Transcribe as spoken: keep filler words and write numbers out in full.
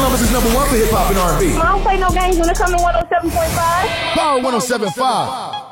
Columbus is number one for hip hop and R and B. I don't play no games when it comes to one oh seven point five. Power one oh seven point five.